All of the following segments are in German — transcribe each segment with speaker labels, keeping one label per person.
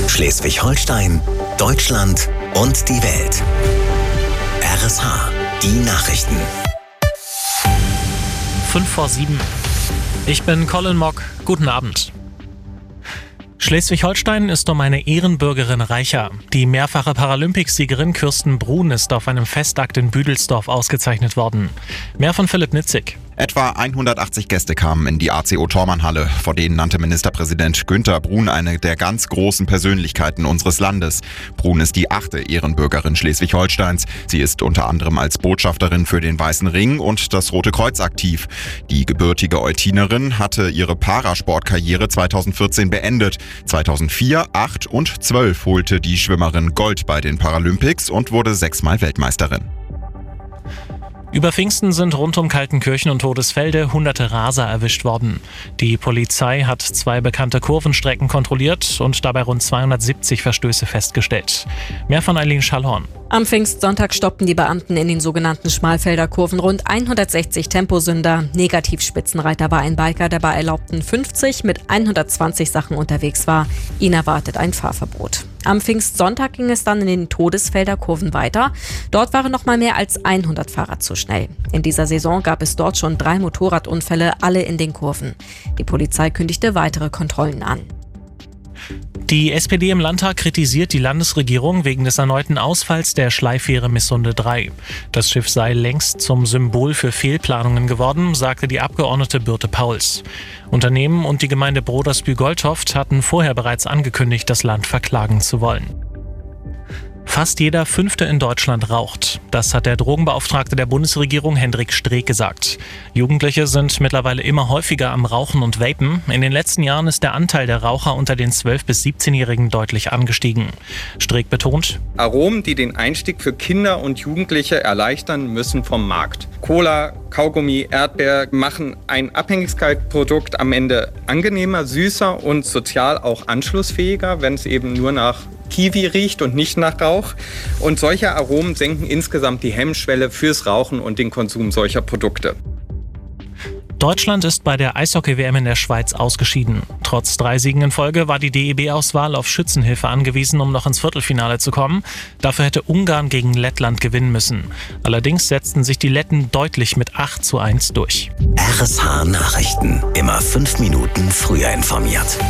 Speaker 1: Schleswig-Holstein, Deutschland und die Welt. RSH, die Nachrichten.
Speaker 2: 6:55. Ich bin Colin Mock. Guten Abend. Schleswig-Holstein ist um eine Ehrenbürgerin reicher. Die mehrfache Paralympicsiegerin Kirsten Brun ist auf einem Festakt in Büdelsdorf ausgezeichnet worden. Mehr von Philipp Nitzig.
Speaker 3: Etwa 180 Gäste kamen in die ACO-Thormann-Halle. Vor denen nannte Ministerpräsident Günther Brun eine der ganz großen Persönlichkeiten unseres Landes. Brun ist die 8. Ehrenbürgerin Schleswig-Holsteins. Sie ist unter anderem als Botschafterin für den Weißen Ring und das Rote Kreuz aktiv. Die gebürtige Eutinerin hatte ihre Parasportkarriere 2014 beendet. 2004, 8 und 12 holte die Schwimmerin Gold bei den Paralympics und wurde 6-mal Weltmeisterin.
Speaker 2: Über Pfingsten sind rund um Kaltenkirchen und Todesfelde hunderte Raser erwischt worden. Die Polizei hat 2 bekannte Kurvenstrecken kontrolliert und dabei rund 270 Verstöße festgestellt. Mehr von Eileen Schallhorn.
Speaker 4: Am Pfingstsonntag stoppten die Beamten in den sogenannten Schmalfelder Kurven rund 160 Temposünder. Negativspitzenreiter war ein Biker, der bei erlaubten 50 mit 120 Sachen unterwegs war. Ihn erwartet ein Fahrverbot. Am Pfingstsonntag ging es dann in den Todesfelder Kurven weiter. Dort waren noch mal mehr als 100 Fahrer zu schnell. In dieser Saison gab es dort schon 3 Motorradunfälle, alle in den Kurven. Die Polizei kündigte weitere Kontrollen an.
Speaker 2: Die SPD im Landtag kritisiert die Landesregierung wegen des erneuten Ausfalls der Schleifähre Missunde 3. Das Schiff sei längst zum Symbol für Fehlplanungen geworden, sagte die Abgeordnete Birte Pauls. Unternehmen und die Gemeinde Brodersbü-Goldhoft hatten vorher bereits angekündigt, das Land verklagen zu wollen. Fast jeder 5. in Deutschland raucht. Das hat der Drogenbeauftragte der Bundesregierung Hendrik Streeck gesagt. Jugendliche sind mittlerweile immer häufiger am Rauchen und Vapen. In den letzten Jahren ist der Anteil der Raucher unter den 12- bis 17-Jährigen deutlich angestiegen. Streeck betont:
Speaker 5: Aromen, die den Einstieg für Kinder und Jugendliche erleichtern, müssen vom Markt. Cola, Kaugummi, Erdbeer machen ein Abhängigkeitsprodukt am Ende angenehmer, süßer und sozial auch anschlussfähiger, wenn es eben nur nach Kiwi riecht und nicht nach Rauch. Und solche Aromen senken insgesamt die Hemmschwelle fürs Rauchen und den Konsum solcher Produkte.
Speaker 2: Deutschland ist bei der Eishockey-WM in der Schweiz ausgeschieden. Trotz 3 Siegen in Folge war die DEB-Auswahl auf Schützenhilfe angewiesen, um noch ins Viertelfinale zu kommen. Dafür hätte Ungarn gegen Lettland gewinnen müssen. Allerdings setzten sich die Letten deutlich mit 8:1 durch.
Speaker 1: RSH Nachrichten. Immer 5 Minuten früher informiert.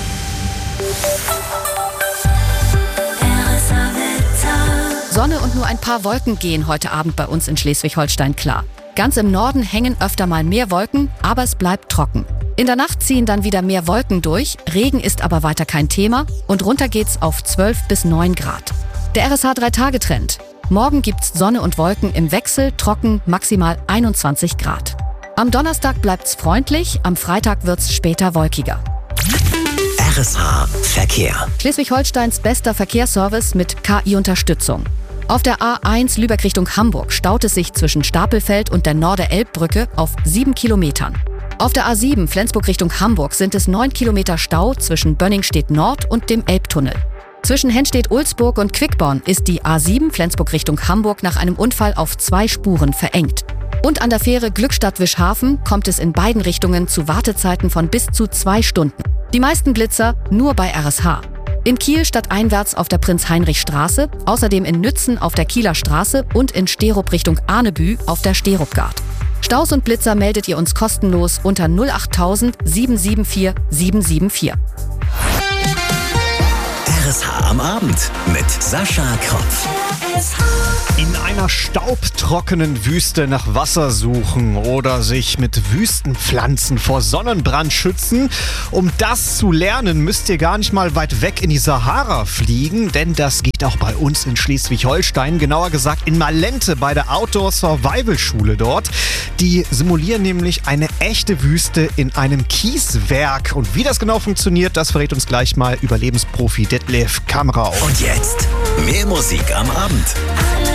Speaker 6: Sonne und nur ein paar Wolken gehen heute Abend bei uns in Schleswig-Holstein klar. Ganz im Norden hängen öfter mal mehr Wolken, aber es bleibt trocken. In der Nacht ziehen dann wieder mehr Wolken durch, Regen ist aber weiter kein Thema und runter geht's auf 12 bis 9 Grad. Der RSH 3-Tage-Trend. Morgen gibt's Sonne und Wolken im Wechsel, trocken, maximal 21 Grad. Am Donnerstag bleibt's freundlich, am Freitag wird's später wolkiger.
Speaker 1: RSH Verkehr.
Speaker 6: Schleswig-Holsteins bester Verkehrsservice mit KI-Unterstützung. Auf der A1 Lübeck Richtung Hamburg staut es sich zwischen Stapelfeld und der Norder-Elb-Brücke auf 7 Kilometern. Auf der A7 Flensburg Richtung Hamburg sind es 9 Kilometer Stau zwischen Bönningstedt-Nord und dem Elbtunnel. Zwischen Henstedt-Ulzburg und Quickborn ist die A7 Flensburg Richtung Hamburg nach einem Unfall auf 2 Spuren verengt. Und an der Fähre Glückstadt-Wischhafen kommt es in beiden Richtungen zu Wartezeiten von bis zu 2 Stunden. Die meisten Blitzer nur bei RSH. In Kiel stadteinwärts auf der Prinz-Heinrich-Straße, außerdem in Nützen auf der Kieler Straße und in Sterup Richtung Arnebü auf der Sterupgard. Staus und Blitzer meldet ihr uns kostenlos unter 08000 774 774.
Speaker 1: RSH am Abend mit Sascha Kropf.
Speaker 7: In einer staubtrockenen Wüste nach Wasser suchen oder sich mit Wüstenpflanzen vor Sonnenbrand schützen. Um das zu lernen, müsst ihr gar nicht mal weit weg in die Sahara fliegen, denn das geht auch bei uns in Schleswig-Holstein, genauer gesagt in Malente bei der Outdoor Survival Schule dort. Die simulieren nämlich eine echte Wüste in einem Kieswerk. Und wie das genau funktioniert, das verrät uns gleich mal Überlebensprofi Detlef Kamrau.
Speaker 1: Und jetzt mehr Musik am Abend.